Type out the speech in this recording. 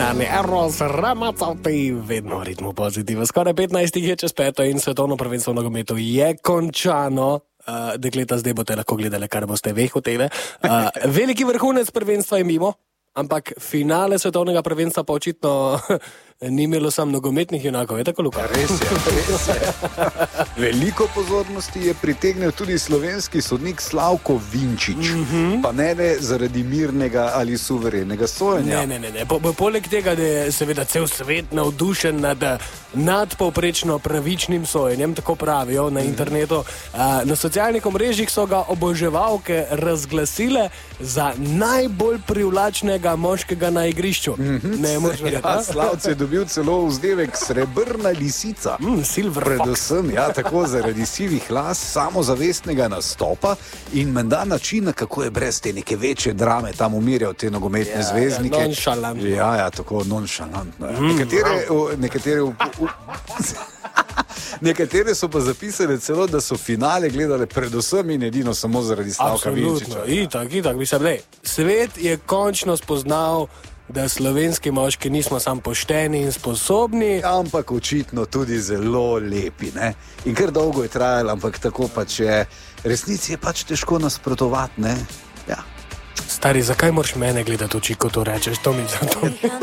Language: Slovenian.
imaginarni Eros Ramazzotti, vedno v ritmu pozitiva. Skoraj 15 je čez 5 in svetovno prvenstvo v nogometu je končano. Dekleta, zdaj boste lahko gledali, kar boste ve hotele. Veliki vrhunec prvenstva je mimo, ampak finale svetovnega prvenstva pa očitno ni imelo samo nogometnih junakov, je tako, Luka? Res je. Veliko pozornosti je pritegnil tudi slovenski sodnik Slavko Vinčič, pa ne zaradi mirnega ali suverenega sojenja. Ne. Poleg tega, da je seveda cel svet navdušen nad nadpovprečno pravičnim sojenjem, tako pravijo na internetu, na socialnih omrežjih so ga oboževalke razglasile za najbolj privlačnega moškega na igrišču. Ne, Slavc je dobil celo vzdevek Srebrna lisica. Silver Predvsem, tako zaradi sivih las, samozavestnega nastopa in menda načina, kako je brez te neke večje drame tam umirjal te nogometne zvezdnike. Nonšalantno. Tako nonšalantno. Nekatere so pa zapisali celo, da so finale gledali predvsem in edino samo zaradi Slavka Vinčiča. Itak, mislim, svet je končno spoznal, da slovenski moški nismo samo pošteni in sposobni, ampak očitno tudi zelo lepi, ne? In kar dolgo je trajalo, ampak tako pač je. Resnici je pač težko nasprotovati, ne? Ja. Stari, zakaj moraš mene gledati oči, ko to rečeš? To mi zato.